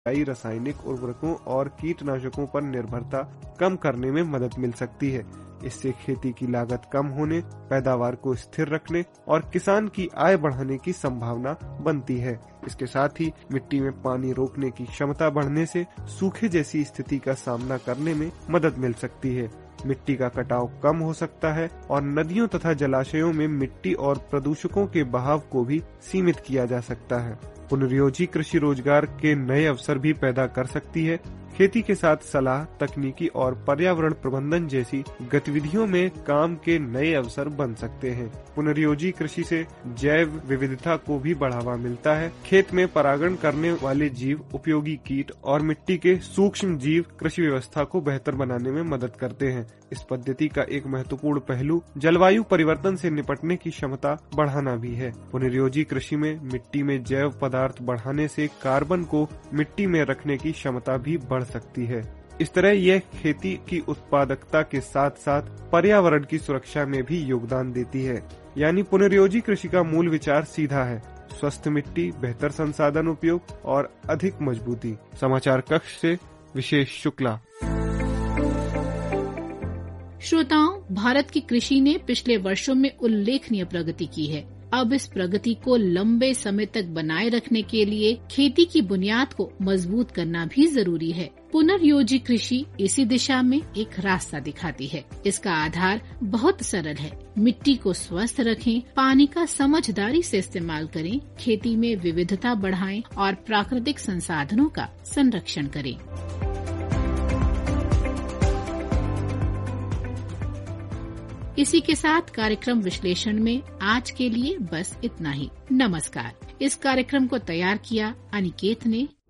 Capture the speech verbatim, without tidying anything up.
रासायनिक उर्वरकों और कीटनाशकों पर निर्भरता कम करने में मदद मिल सकती है। इससे खेती की लागत कम होने, पैदावार को स्थिर रखने और किसान की आय बढ़ाने की संभावना बनती है। इसके साथ ही मिट्टी में पानी रोकने की क्षमता बढ़ने से सूखे जैसी स्थिति का सामना करने में मदद मिल सकती है। मिट्टी का कटाव कम हो सकता है और नदियों तथा जलाशयों में मिट्टी और प्रदूषकों के बहाव को भी सीमित किया जा सकता है। पुनर्योजी कृषि रोजगार के नए अवसर भी पैदा कर सकती है। खेती के साथ सलाह, तकनीकी और पर्यावरण प्रबंधन जैसी गतिविधियों में काम के नए अवसर बन सकते हैं। पुनर्योजी कृषि से जैव विविधता को भी बढ़ावा मिलता है। खेत में परागण करने वाले जीव, उपयोगी कीट और मिट्टी के सूक्ष्म जीव कृषि व्यवस्था को बेहतर बनाने में मदद करते हैं। इस पद्धति का एक महत्वपूर्ण पहलू जलवायु परिवर्तन से निपटने की क्षमता बढ़ाना भी है। पुनर्योजी कृषि में मिट्टी में जैव पदार्थ बढ़ाने से कार्बन को मिट्टी में रखने की क्षमता भी बढ़ सकती है। इस तरह यह खेती की उत्पादकता के साथ साथ पर्यावरण की सुरक्षा में भी योगदान देती है। यानी पुनर्योजी कृषि का मूल विचार सीधा है: स्वस्थ मिट्टी, बेहतर संसाधन उपयोग और अधिक मजबूती। समाचार कक्ष से विशेष शुक्ला। श्रोताओं, भारत की कृषि ने पिछले वर्षों में उल्लेखनीय प्रगति की है। अब इस प्रगति को लंबे समय तक बनाए रखने के लिए खेती की बुनियाद को मजबूत करना भी जरूरी है। पुनर्योजी कृषि इसी दिशा में एक रास्ता दिखाती है। इसका आधार बहुत सरल है। मिट्टी को स्वस्थ रखें, पानी का समझदारी से इस्तेमाल करें, खेती में विविधता बढ़ाएं और प्राकृतिक संसाधनों का संरक्षण करें। इसी के साथ कार्यक्रम विश्लेषण में आज के लिए बस इतना ही। नमस्कार। इस कार्यक्रम को तैयार किया अनिकेत ने,